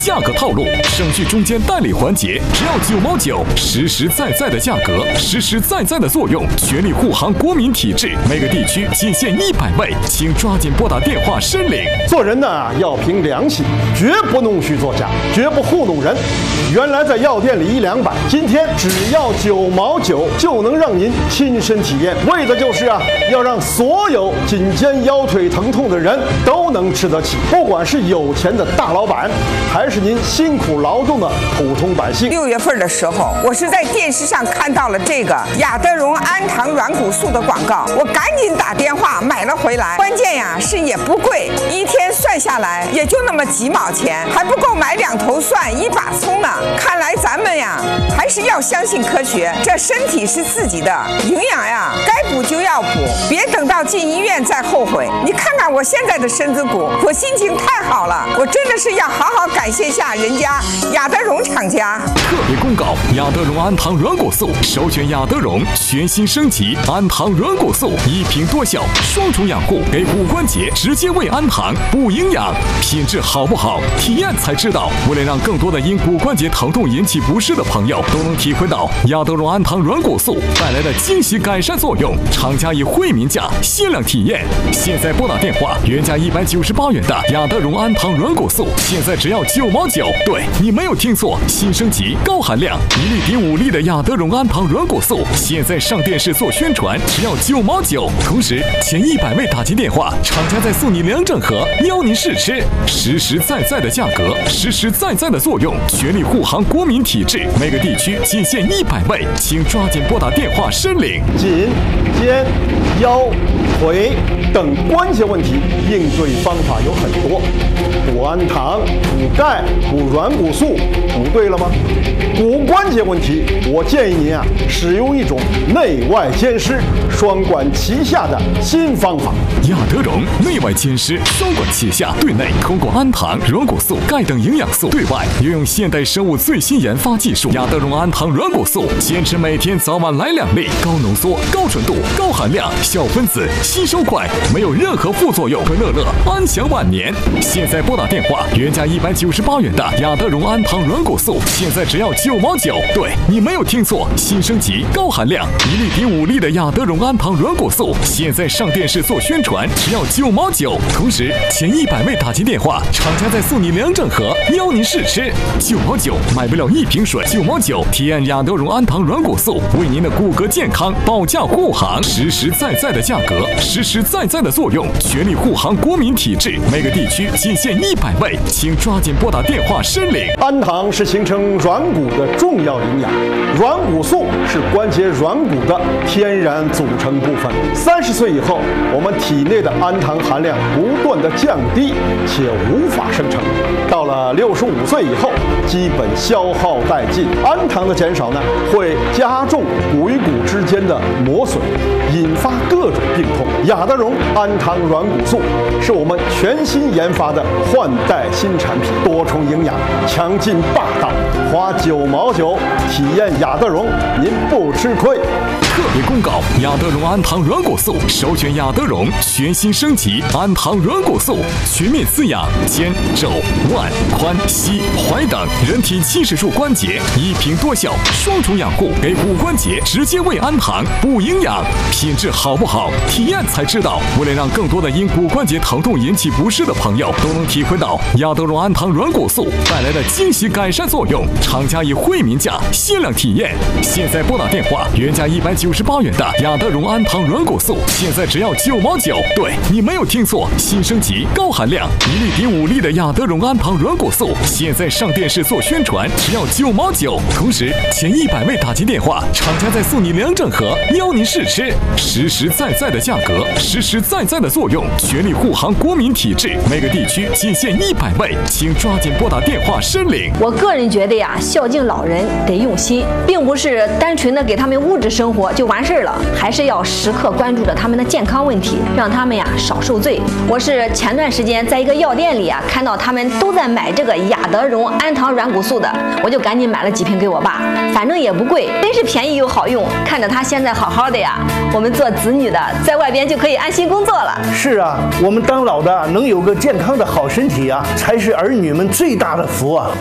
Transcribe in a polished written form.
价格套路，省去中间代理环节，只要9毛9，实实在在的价格，实实在在的作用，全力护航国民体质。每个地区仅限100位，请抓紧拨打电话申领。 做人呢要凭良心，绝不弄虚作假，绝不糊弄人。原来在药店里100-200，今天只要9毛9就能让您亲身体验，为的就是要让所有颈肩腰腿疼痛的人都能吃得起，不管是有钱的大老板，还是您辛苦劳动的普通百姓。 6月份的时候，我是在电视上看到了这个雅德荣安糖软骨素的广告，我赶紧打电话买了回来。关键是也不贵，一天算下来也就那么几毛钱，还不够买2头蒜1把葱呢。看来咱们还是要相信科学，这身体是自己的，营养该补就要补，别等到进医院再后悔。你看看我现在的身子骨，我心情太好了，我真的是要好好感谢下人家雅德荣厂家。 特别公告：雅德荣安糖软骨素，首选雅德荣全新升级安糖软骨素，一瓶多效，双重养护，给骨关节直接喂安糖，补营养，品质好不好？体验才知道。为了让更多的因骨关节疼痛引起不适的朋友都能体会到雅德荣安糖软骨素带来的惊喜改善作用，厂家以惠民价限量体验。现在拨打电话，原价198元的雅德荣安糖软骨素，现在只要9毛9。对，你没有听错，新升级高含量1粒抵5粒的雅德荣安糖软骨素，现在上电视做宣传，只要9毛9。同时前100位打进电话，厂家再送你2整盒，邀您试吃。实实在在的价格，实实在在的作用，全力护航国民体质。每个地区仅限100位，请抓紧拨打电话申领。 颈、肩、腰、腿等关节问题应对方法有很多，补安糖、补钙、补软骨素，补对了吗？骨关节问题，我建议您使用一种内外兼施、双管齐下的新方法。 雅德荣内外兼施，双管齐下，对内通过安糖、软骨素、钙等营养素，对外运用现代生物最新研发技术。雅德荣安糖软骨素，坚持每天早晚来2粒，高浓缩、高纯度、高含量，小分子，吸收快，没有任何副作用，可乐安享晚年。现在拨打电话，原价198元的雅德荣安糖软骨素，现在只要9毛9。对，你没有听错，新升级高含量1粒抵5粒的雅德荣安糖软骨素，现在上电视做宣传，只要9毛9。同时前100位打进电话，厂家再送你2整盒，邀您试吃。9毛9买不了1瓶水，9毛9体验雅德荣安糖软骨素，为您的骨骼健康保驾护航，实实在在的价格，实实在在的作用，全力护航国民体质。每个地区仅限100位，请抓紧拨打电话申领。 安糖是形成软骨的重要营养，软骨素是关节软骨的天然组成部分。30岁以后，我们体内的安糖含量不断的降低，且无法生成。到了65岁以后，基本消耗殆尽。安糖的减少会加重骨与骨之间的磨损，引发各种病痛。雅德荣安糖软骨素是我们全新研发的换代新产品，多重营养，强劲霸道，花9毛9体验雅德荣，您不吃亏。 特别公告：雅德荣安糖软骨素，首选雅德荣全新升级安糖软骨素，全面滋养肩、肘、腕、髋、膝、踝等人体70处关节，一瓶多效，双重养护，给骨关节直接喂安糖，补营养，品质好不好？体验才知道。为了让更多的因骨关节疼痛引起不适的朋友都能体会到雅德荣安糖软骨素带来的惊喜改善作用，厂家以惠民价限量体验。现在拨打电话，原价198元的雅德荣安糖软骨素，现在只要9毛9。对，你没有听错，新升级高含量1粒抵5粒的雅德荣安糖软骨素，现在上电视做宣传，只要9毛9。同时前100位打进电话，厂家再送你2整盒，邀您试吃。实实在在的价格，实实在在的作用，全力护航国民体质。每个地区仅限100位，请抓紧拨打电话申领。 我个人觉得孝敬老人得用心，并不是单纯的给他们物质生活就完事了，还是要时刻关注着他们的健康问题，让他们少受罪。我是前段时间在一个药店里看到他们都在买这个雅德荣安糖软骨素的，我就赶紧买了几瓶给我爸，反正也不贵，真是便宜又好用。看着他现在好好的我们做子女的在外边就可以安心工作了。 是啊，我们当老的能有个健康的好身体啊，才是儿女们最大的福啊。